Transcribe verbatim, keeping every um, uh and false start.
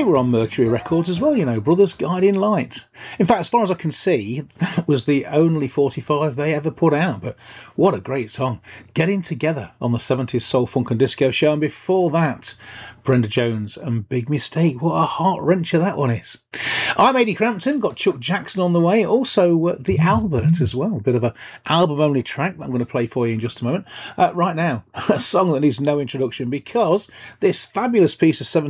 they were on Mercury Records as well, you know, Brothers Guiding Light. In fact, as far as I can see, that was the only forty-five they ever put out. But what a great song. Getting Together on the seventies Soul, Funk and Disco Show. And before that, Brenda Jones and Big Mistake. What a heart-wrencher that one is. I'm Ady Crampton, got Chuck Jackson on the way. Also, uh, the Albert as well. Bit of a album-only track that I'm going to play for you in just a moment. Uh, right now, a song that needs no introduction because this fabulous piece of seventies